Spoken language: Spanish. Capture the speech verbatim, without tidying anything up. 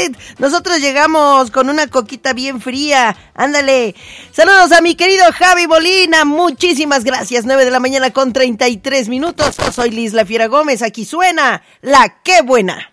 usted. Nosotros llegamos con una coquita bien fría. Ándale. Saludos a mi querido Javi Molina. Muchísimas gracias. nueve de la mañana con treinta y tres minutos. Soy Liz La Fiera Gómez. Aquí suena La Qué Buena.